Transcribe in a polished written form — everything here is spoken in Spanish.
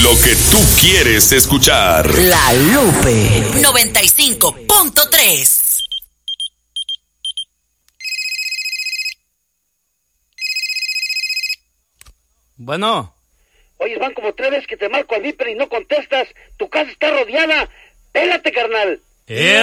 Lo que tú quieres escuchar. La Lupe 95.3. Bueno. Oye, van como 3 veces que te marco al Viper y no contestas. Tu casa está rodeada. Pélate, carnal.